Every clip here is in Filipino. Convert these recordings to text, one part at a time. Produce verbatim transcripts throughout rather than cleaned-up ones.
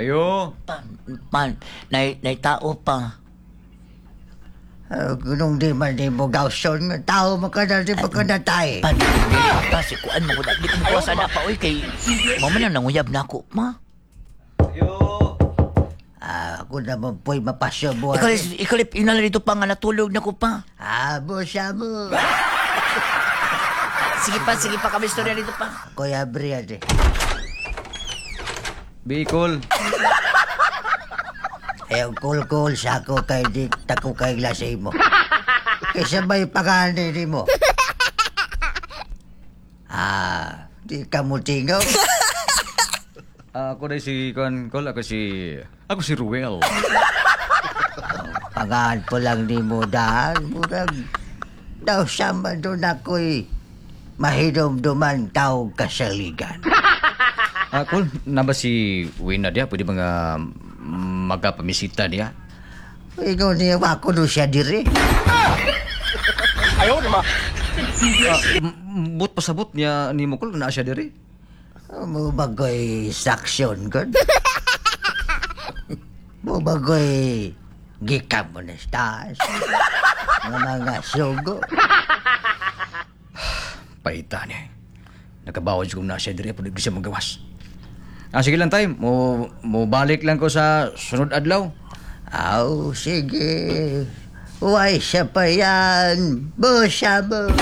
Ayo. Pa, pa, nay, nay tao pa. Uh, Gunong di man di mo gawson nga tao mo ka na di pa ka natay. Pa, dili, pa, si kuan mo ko na. Di ko makuwasa na pa, oy, kay, mama na nanguyab na ako, ma. Ayo. Ah, ako naman po'y mapasyo mo. Ikalip, ikalip, inala dito pa nga natulog na ko pa. Ah, busa mo. Sige pa, sige pa kami istorya dito pa. Kuya Brian eh. Bicol. Eh, kul-kul sa ako kay di tako kay lasay mo. Kaysa may pagani di mo. Ah, di ka mo tingaw. Ah, ako na si Kon Kol, ako si ako si Ruel. Pangaan po lang di mo dahil. Murag daw sama doon ako'y mahidom-duman tao kasaligan. Ah, Kol, na ba si Wina dia? Pwede ba nga magapamisita dia? Ikaw niya ako doon siya diri. Ayaw naman. Ah, m- but pasabot niya ni mo Kol na siya diri. Mo bagoy saksyon kon. Mo bagoy gikam mo na stas. Nga mga sugo. Paita niya. Nakabawad ko na siya diri, pwede ko siya magawas. Ah, sige lang tayo. Mo, mo balik lang ko sa sunod adlaw. Aw, sige. Uway siya pa yan. Busa mo.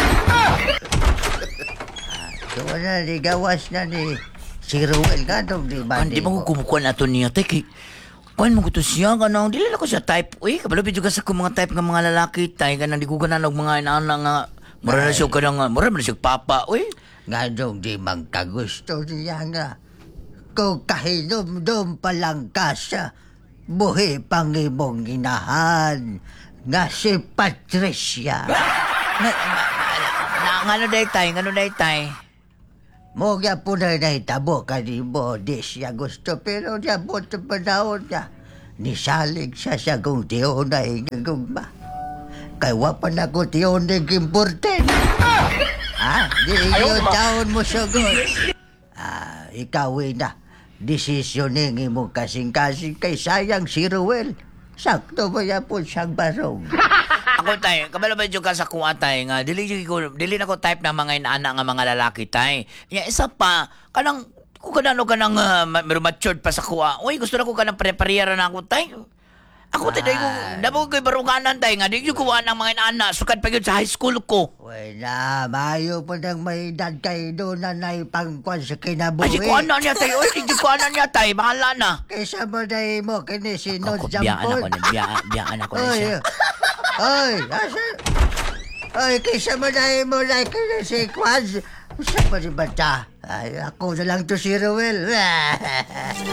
So, na ni gawas na ni si Ruel ka nung di ba? Hindi mo ko kumukuha na ito niya, te, kay, kuhan mo ko ito siya, ganang, dili na ko siya type, uy, kabalapit juga sa ko mga type ng mga lalaki, tay, ganang, di ko ganang, mga inaana nga, mura na siya ka nga, mura na siya papa, uy. Nga nung di magkagusto niya nga. Kung kahinom-dom pa lang ka sa buhi pang imong inahan nga si Patricia. Na, na, nga no day tay, nga no day tay. Mo nga po na naitabo ka ni mo, di siya gusto, pero niya po sa panahon niya. Nisalig siya sa kung tiyonay nga gugma. Kaya wapan ako tiyonay important. Ha? Di iyo taon mo sugod. Ah, ikaw na. Desisyonin mo kasing-kasing kay sayang si Ruel. Sakto ba yan po siyang barong? Ako tay, kabalo ba juga sa kuha tay nga, dili ko, dili na ko type ng mga inaana nga mga lalaki tay. Ya, isa pa, kanang, kung kanano ka nang uh, matured pa sa kuha, uy, gusto na ko ka nang pre-parehara na ako tay. Ako tayo ko, nabog ko'y baruganan tayo nga, di ko kuha ng mga inaana, sukad pa yun sa high school ko. Wala, mayo po nang may edad kay doon na naipangkwan sa kinabuhi. Ay, di ko ano niya tayo, uy, di ko ano niya tayo, bahala na. Kaysa mo na mo, kini si Nod Ako, biyaan ako Jampon. na, biyaan, biyaan ako na Oy, siya. oy, asa? Oy, kaysa mo na mo na kini si Kwan. Sa pa si Bata? Ay, ako na lang to si Ruel.